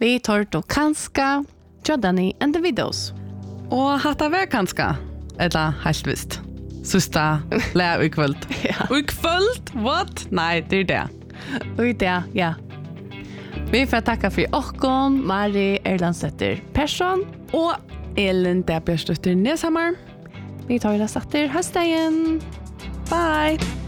Vi tar då kanska Jordani and the Widows. Og hatta var kanska, eller helt visst. Sista lä i kväll. Ja. I kväll? What? Nej, det är det. Och det, ja. Vi får tacka för Åkon, Mari Erlandsetter Persson Og Elin Debjerstøtter Neshammer. Vi tar det satt höstdagen. Bye!